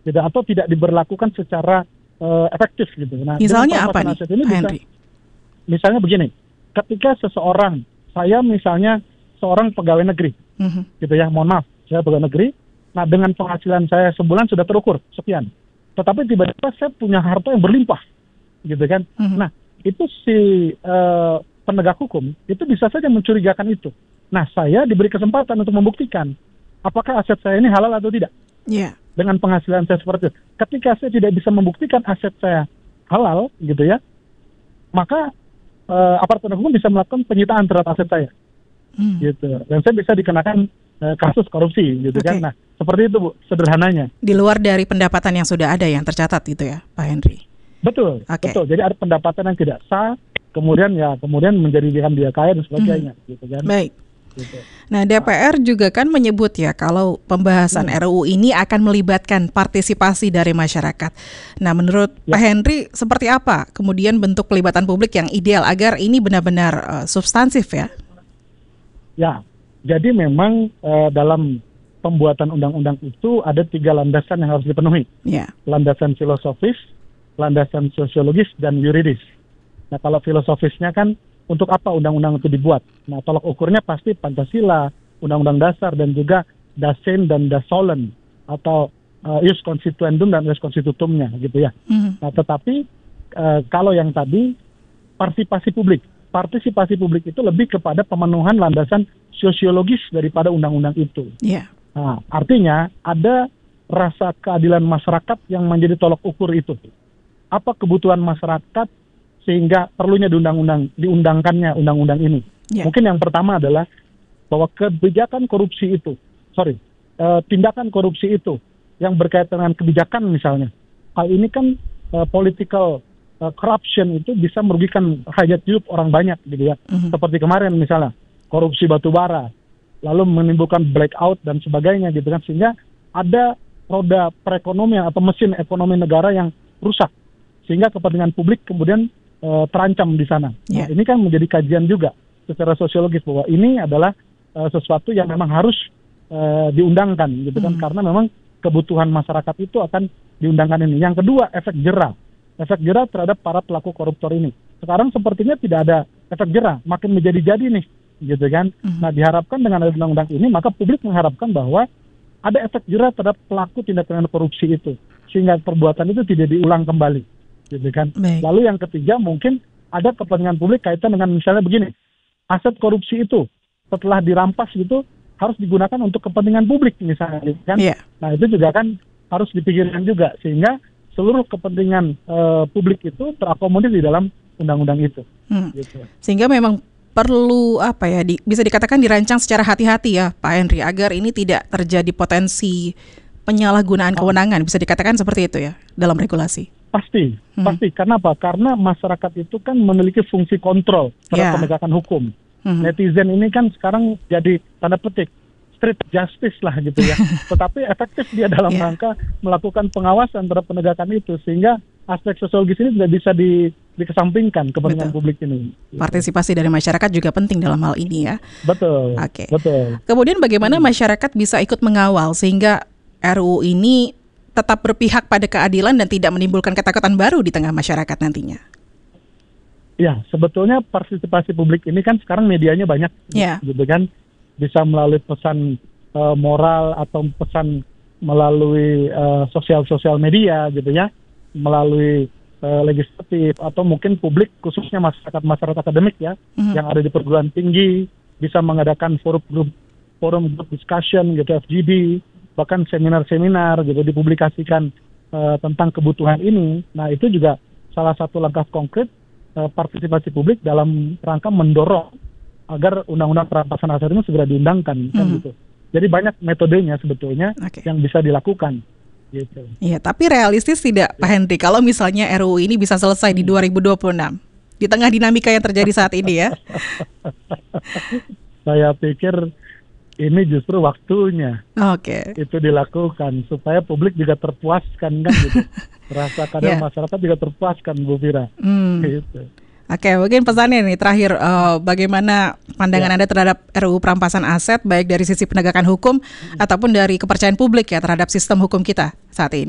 gitu, atau tidak diberlakukan secara efektif gitu. Nah, misalnya apa nih, ini Pak Henry? Misalnya begini, ketika seseorang, saya misalnya seorang pegawai negeri, gitu ya, mohon maaf, saya pegawai negeri, nah dengan penghasilan saya sebulan sudah terukur sekian, tetapi tiba-tiba saya punya harta yang berlimpah, gitu kan. Nah, itu si penegak hukum itu bisa saja mencurigakan itu. Nah, saya diberi kesempatan untuk membuktikan apakah aset saya ini halal atau tidak. Dengan penghasilan saya seperti itu. Ketika saya tidak bisa membuktikan aset saya halal, gitu ya, maka aparat penegak hukum bisa melakukan penyitaan terhadap aset saya, gitu. Dan saya bisa dikenakan kasus korupsi, gitu kan. Nah, seperti itu, Bu, sederhananya. Di luar dari pendapatan yang sudah ada yang tercatat, gitu ya, Pak Henry. Betul, betul. Jadi ada pendapatan yang tidak sah, kemudian menjadikan dia kaya dan sebagainya, gitu kan. Baik. Gitu. Nah, DPR juga kan menyebut ya kalau pembahasan RUU ini akan melibatkan partisipasi dari masyarakat. Nah, menurut Pak Henry seperti apa kemudian bentuk pelibatan publik yang ideal agar ini benar-benar substansif ya? Ya, jadi memang dalam pembuatan undang-undang itu ada 3 landasan yang harus dipenuhi. Landasan filosofis, landasan sosiologis, dan yuridis. Nah, kalau filosofisnya kan untuk apa undang-undang itu dibuat? Nah, tolak ukurnya pasti Pancasila, Undang-Undang Dasar, dan juga Dasein dan Dasolen, atau Ius Constituendum dan Ius Constitutumnya, gitu ya. Nah, tetapi kalau yang tadi, partisipasi publik itu lebih kepada pemenuhan landasan sosiologis daripada undang-undang itu. Nah, artinya ada rasa keadilan masyarakat yang menjadi tolak ukur itu. Apa kebutuhan masyarakat sehingga perlunya diundangkannya undang-undang ini. Mungkin yang pertama adalah bahwa tindakan korupsi itu yang berkaitan dengan kebijakan misalnya. Hal ini kan political corruption itu bisa merugikan hajat hidup orang banyak, gitu ya. Seperti kemarin misalnya, korupsi batubara, lalu menimbulkan blackout dan sebagainya, gitu kan. Sehingga ada roda perekonomian atau mesin ekonomi negara yang rusak. Sehingga kepentingan publik kemudian terancam di sana. Nah, ini kan menjadi kajian juga secara sosiologis bahwa ini adalah sesuatu yang memang harus diundangkan, gitu kan, karena memang kebutuhan masyarakat itu akan diundangkan ini. Yang kedua, efek jera terhadap para pelaku koruptor ini. Sekarang sepertinya tidak ada efek jera, makin menjadi-jadi nih, gitu kan. Nah, diharapkan dengan ada undang-undang ini, maka publik mengharapkan bahwa ada efek jera terhadap pelaku tindak pidana korupsi itu, sehingga perbuatan itu tidak diulang kembali. Gitu kan. Lalu yang ketiga mungkin ada kepentingan publik kaitan dengan misalnya begini, aset korupsi itu setelah dirampas gitu harus digunakan untuk kepentingan publik misalnya, kan? Nah, itu juga kan harus dipikirkan juga sehingga seluruh kepentingan publik itu terakomodir di dalam undang-undang itu. Gitu. Sehingga memang perlu bisa dikatakan dirancang secara hati-hati ya, Pak Henry, agar ini tidak terjadi potensi penyalahgunaan kewenangan, bisa dikatakan seperti itu ya dalam regulasi. Pasti. Karena apa? Karena masyarakat itu kan memiliki fungsi kontrol terhadap penegakan hukum. Netizen ini kan sekarang jadi tanda petik street justice lah, gitu ya. Tetapi efektif dia dalam rangka melakukan pengawasan terhadap penegakan itu, sehingga aspek sosiologis ini tidak bisa dikesampingkan kepentingan publik ini. Partisipasi dari masyarakat juga penting dalam hal ini ya. Betul. Betul. Kemudian bagaimana masyarakat bisa ikut mengawal sehingga RUU ini tetap berpihak pada keadilan dan tidak menimbulkan ketakutan baru di tengah masyarakat nantinya? Ya, sebetulnya partisipasi publik ini kan sekarang medianya banyak, gitu kan. Bisa melalui pesan moral atau pesan melalui sosial media, gitu ya, melalui legislatif, atau mungkin publik khususnya masyarakat akademik ya, yang ada di perguruan tinggi, bisa mengadakan forum group discussion gitu, FGD, bahkan seminar-seminar gitu dipublikasikan tentang kebutuhan ini. Nah, itu juga salah satu langkah konkret partisipasi publik dalam rangka mendorong agar undang-undang perampasan aset ini segera diundangkan, kan gitu. Jadi banyak metodenya sebetulnya yang bisa dilakukan. Gitu. Iya, tapi realistis tidak, Pak Henry, kalau misalnya RUU ini bisa selesai di 2026 di tengah dinamika yang terjadi saat ini ya? Saya pikir ini justru waktunya itu dilakukan supaya publik juga terpuaskan, kan gitu. Rasa keadilan masyarakat juga terpuaskan, Bu Fira. Gitu. Mungkin pesannya nih terakhir, bagaimana pandangan Anda terhadap RUU perampasan aset, baik dari sisi penegakan hukum ataupun dari kepercayaan publik ya terhadap sistem hukum kita saat ini?